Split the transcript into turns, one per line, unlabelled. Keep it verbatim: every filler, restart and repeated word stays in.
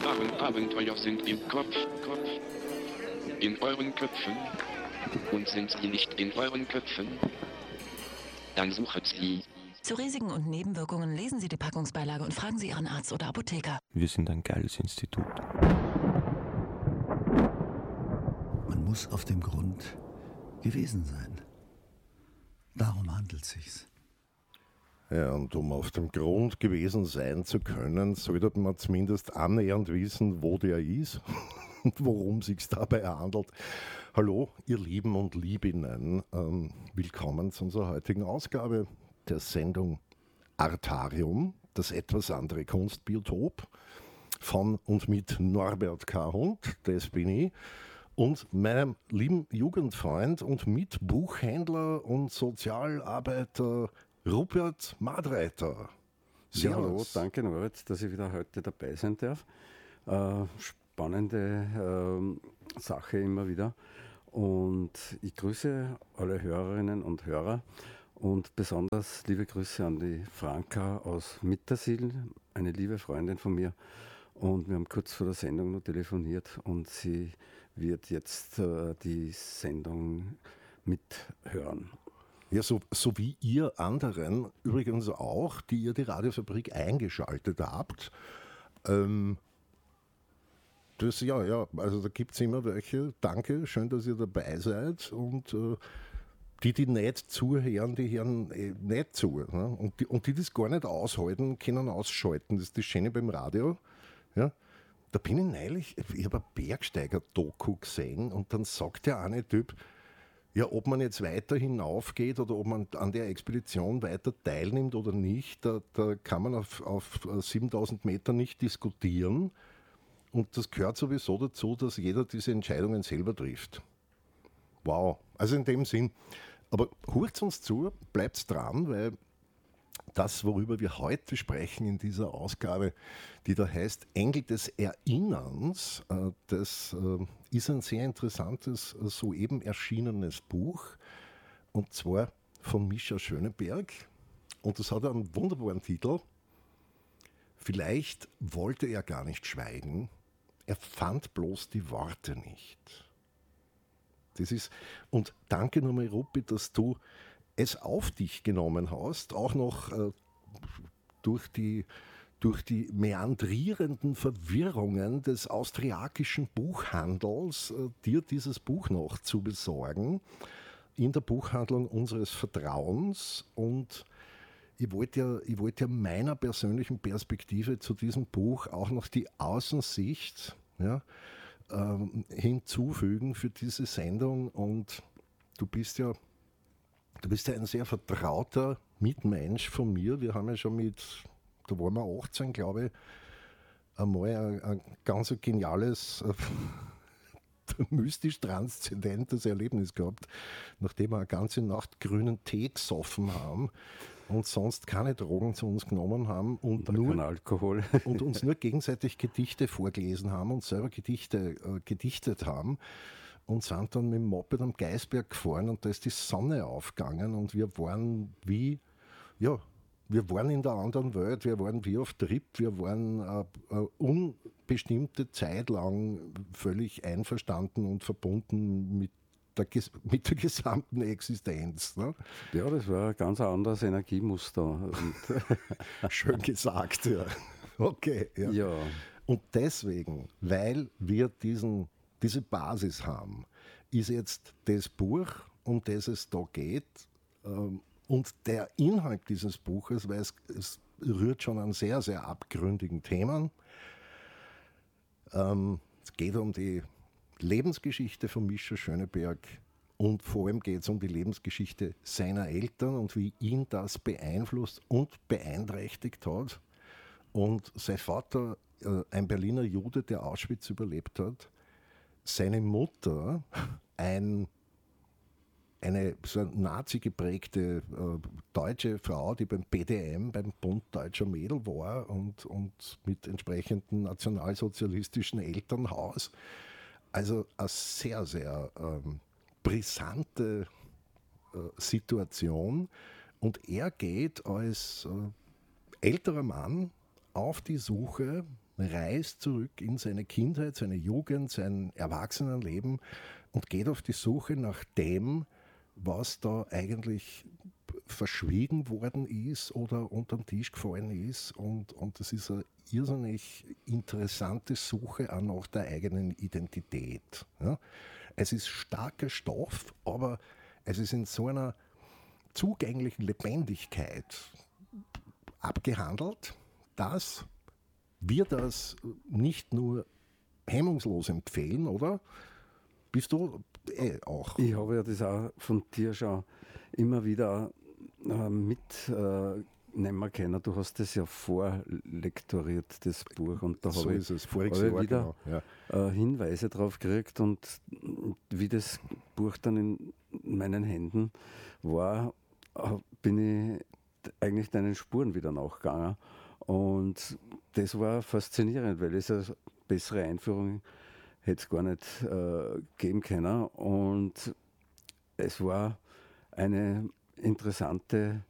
wahren Abenteuer sind im Kopf, Kopf, in euren Köpfen. Und sind sie nicht in euren Köpfen? Dann sucht sie.
Zu Risiken und Nebenwirkungen lesen Sie die Packungsbeilage und fragen Sie Ihren Arzt oder Apotheker.
Wir sind ein geiles Institut.
Man muss auf dem Grund gewesen sein. Darum handelt es sich.
Ja, und um auf dem Grund gewesen sein zu können, sollte man zumindest annähernd wissen, wo der ist und worum es sich dabei handelt. Hallo, ihr Lieben und Liebinnen, ähm, willkommen zu unserer heutigen Ausgabe der Sendung Artarium, das etwas andere Kunstbiotop, von und mit Norbert K. Hund, das bin ich, und meinem lieben Jugendfreund und Mitbuchhändler und Sozialarbeiter Rupert Madreiter.
Ja, hallo, danke Norbert, dass ich wieder heute dabei sein darf. Äh, spannende äh, Sache immer wieder. Und ich grüße alle Hörerinnen und Hörer und besonders liebe Grüße an die Franka aus Mittersill, eine liebe Freundin von mir. Und wir haben kurz vor der Sendung noch telefoniert und sie wird jetzt äh, die Sendung mithören.
Ja, so, so wie ihr anderen übrigens auch, die ihr die Radiofabrik eingeschaltet habt. Ähm, das, ja, ja, also da gibt es immer welche. Danke, schön, dass ihr dabei seid. Und äh, die, die nicht zuhören, die hören eh nicht zu. Ne? Und, die, und die, die das gar nicht aushalten, können ausschalten. Das ist das Schöne beim Radio. Ja? Da bin ich neulich, ich habe ein Bergsteiger-Doku gesehen und dann sagt der eine Typ, ja, ob man jetzt weiter hinaufgeht oder ob man an der Expedition weiter teilnimmt oder nicht, da, da kann man auf, auf siebentausend Meter nicht diskutieren. Und das gehört sowieso dazu, dass jeder diese Entscheidungen selber trifft. Wow, also in dem Sinn. Aber hört uns zu, bleibt dran, weil das, worüber wir heute sprechen in dieser Ausgabe, die da heißt Engel des Erinnerns, das ist ein sehr interessantes, soeben erschienenes Buch, und zwar von Mischa Schöneberg. Und das hat einen wunderbaren Titel. Vielleicht wollte er gar nicht schweigen, er fand bloß die Worte nicht. Das ist, und danke nochmal, Ruppi, dass du es auf dich genommen hast, auch noch äh, durch, die, durch die meandrierenden Verwirrungen des austriakischen Buchhandels, äh, dir dieses Buch noch zu besorgen, in der Buchhandlung unseres Vertrauens. Und ich wollte ja, ich wollte ja meiner persönlichen Perspektive zu diesem Buch auch noch die Außensicht ja, ähm, hinzufügen für diese Sendung. Und du bist ja Du bist ja ein sehr vertrauter Mitmensch von mir. Wir haben ja schon mit, da waren wir achtzehn, glaube ich, einmal ein, ein ganz geniales, mystisch transzendentes Erlebnis gehabt, nachdem wir eine ganze Nacht grünen Tee gesoffen haben und sonst keine Drogen zu uns genommen haben und, nur,
Alkohol.
und uns nur gegenseitig Gedichte vorgelesen haben und selber Gedichte äh, gedichtet haben. Und sind dann mit dem Moped am Geisberg gefahren und da ist die Sonne aufgegangen und wir waren wie, ja, wir waren in der anderen Welt, wir waren wie auf Trip, wir waren eine, eine unbestimmte Zeit lang völlig einverstanden und verbunden mit der, mit der gesamten Existenz. Ne?
Ja, das war ein ganz anderes Energiemuster. Und
schön gesagt, ja. Okay. Ja.
Ja.
Und deswegen, weil wir diesen diese Basis haben, ist jetzt das Buch, um das es da geht, ähm, und der Inhalt dieses Buches, weil es, es rührt schon an sehr, sehr abgründigen Themen. Ähm, es geht um die Lebensgeschichte von Mischa Schöneberg und vor allem geht es um die Lebensgeschichte seiner Eltern und wie ihn das beeinflusst und beeinträchtigt hat. Und sein Vater, äh, ein Berliner Jude, der Auschwitz überlebt hat, seine Mutter, ein, eine so nazi-geprägte äh, deutsche Frau, die beim B D M, beim Bund Deutscher Mädel war und, und mit entsprechendem nationalsozialistischen Elternhaus. Also eine sehr, sehr ähm, brisante äh, Situation. Und er geht als äh, älterer Mann auf die Suche reist zurück in seine Kindheit, seine Jugend, sein Erwachsenenleben und geht auf die Suche nach dem, was da eigentlich verschwiegen worden ist oder unterm Tisch gefallen ist. Und, und das ist eine irrsinnig interessante Suche auch nach der eigenen Identität. Ja? Es ist starker Stoff, aber es ist in so einer zugänglichen Lebendigkeit abgehandelt, dass wir das nicht nur hemmungslos empfehlen, oder? Bist du eh auch?
Ich habe ja das auch von dir schon immer wieder äh, mitnehmen können. Du hast das ja vorlektoriert, das Buch. Und da
So
habe
ist
ich,
es, voriges
habe ich
Jahr,
wieder
genau. Ja.
äh, Hinweise drauf gekriegt. Und wie das Buch dann in meinen Händen war, äh, bin ich eigentlich deinen Spuren wieder nachgegangen. Und das war faszinierend, weil es eine bessere Einführung hätte es gar nicht äh, geben können. Und es war eine interessante